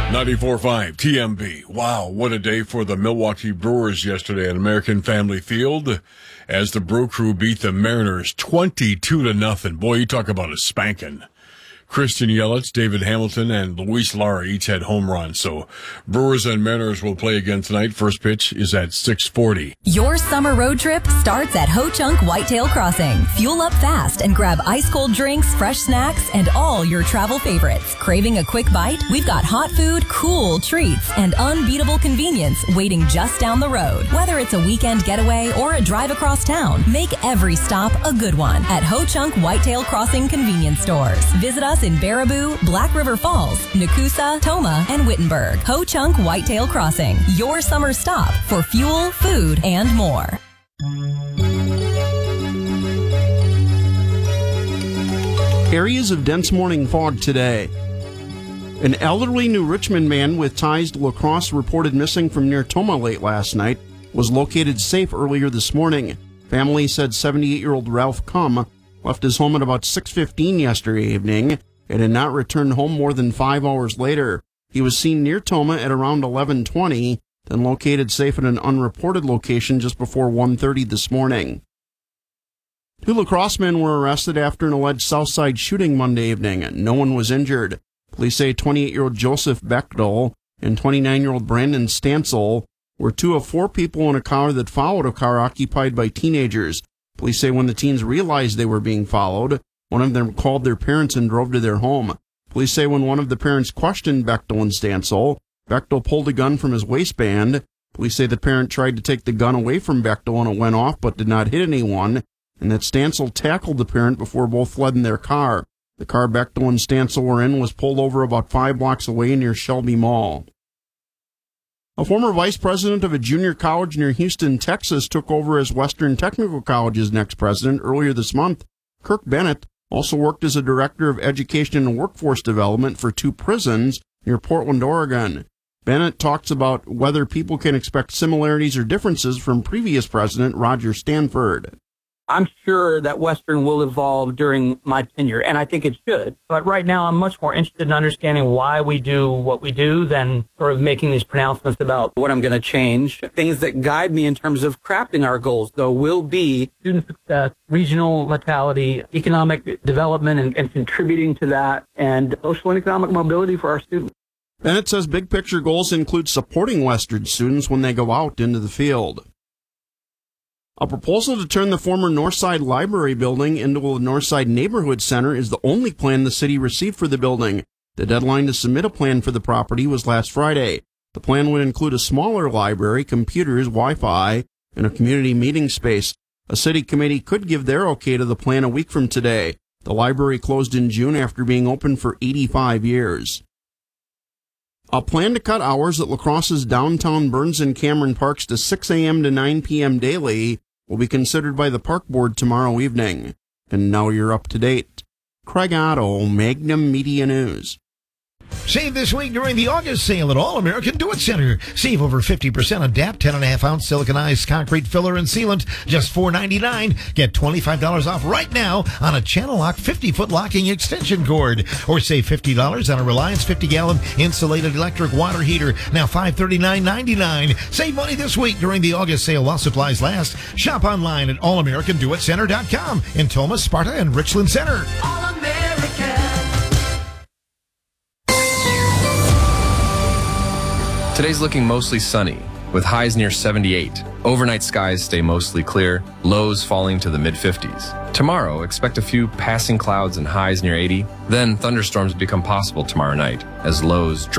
94.5 TMB. Wow, what a day for the Milwaukee Brewers yesterday at American Family Field as the Brew Crew beat the Mariners 22-0. Boy, you talk about a spanking. Christian Yelich, David Hamilton, and Luis Lara each had home runs. So Brewers and Mariners will play again tonight. First pitch is at 6:40. Your summer road trip starts at Ho Chunk Whitetail Crossing. Fuel up fast and grab ice-cold drinks, fresh snacks, and all your travel favorites. Craving a quick bite? We've got hot food, cool treats, and unbeatable convenience waiting just down the road. Whether it's a weekend getaway or a drive across town, make every stop a good one at Ho Chunk Whitetail Crossing convenience stores. Visit us in Baraboo, Black River Falls, Nakusa, Toma, and Wittenberg. Ho Chunk Whitetail Crossing, your summer stop for fuel, food, and more. Areas of dense morning fog today. An elderly New Richmond man with ties to La Crosse reported missing from near Toma late last night was located safe earlier this morning. Family said 78-year-old Ralph Cum left his home at about 6:15 yesterday evening and had not returned home more than 5 hours later. He was seen near Toma at around 11:20, then located safe at an unreported location just before 1:30 this morning. Two La Crosse men were arrested after an alleged Southside shooting Monday evening. No one was injured. Police say 28-year-old Joseph Bechtel and 29-year-old Brandon Stansel were two of four people in a car that followed a car occupied by teenagers. Police say when the teens realized they were being followed, one of them called their parents and drove to their home. Police say when one of the parents questioned Bechtel and Stansel, Bechtel pulled a gun from his waistband. Police say the parent tried to take the gun away from Bechtel and it went off but did not hit anyone, and that Stansel tackled the parent before both fled in their car. The car Bechtel and Stansel were in was pulled over about 5 blocks away near Shelby Mall. A former vice president of a junior college near Houston, Texas, took over as Western Technical College's next president earlier this month. Kirk Bennett also worked as a director of education and workforce development for two prisons near Portland, Oregon. Bennett talks about whether people can expect similarities or differences from previous president Roger Stanford. I'm sure that Western will evolve during my tenure, and I think it should. But right now, I'm much more interested in understanding why we do what we do than sort of making these pronouncements about what I'm going to change. Things that guide me in terms of crafting our goals, though, will be student success, regional vitality, economic development, and contributing to that, and social and economic mobility for our students. Bennett says big picture goals include supporting Western students when they go out into the field. A proposal to turn the former Northside Library building into a Northside Neighborhood Center is the only plan the city received for the building. The deadline to submit a plan for the property was last Friday. The plan would include a smaller library, computers, Wi-Fi, and a community meeting space. A city committee could give their okay to the plan a week from today. The library closed in June after being open for 85 years. A plan to cut hours at La Crosse's downtown Burns and Cameron parks to 6 a.m. to 9 p.m. daily will be considered by the park board tomorrow evening. And now you're up to date. Craig Otto, Magnum Media News. Save this week during the August sale at All American Do It Center. Save over 50% on DAP 10.5-ounce siliconized concrete filler and sealant, just $4.99. Get $25 off right now on a Channel Lock 50-foot locking extension cord. Or save $50 on a Reliance 50-gallon insulated electric water heater, now $539.99. Save money this week during the August sale while supplies last. Shop online at allamericandoitcenter.com in Toma, Sparta, and Richland Center. All American. Today's looking mostly sunny, with highs near 78. Overnight skies stay mostly clear, lows falling to the mid-50s. Tomorrow, expect a few passing clouds and highs near 80. Then thunderstorms become possible tomorrow night as lows